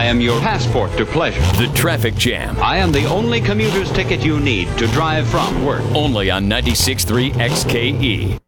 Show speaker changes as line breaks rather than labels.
am your passport to pleasure.
The Traffic Jam.
I am the only commuter's ticket you need to drive from work.
Only on 96.3 XKE.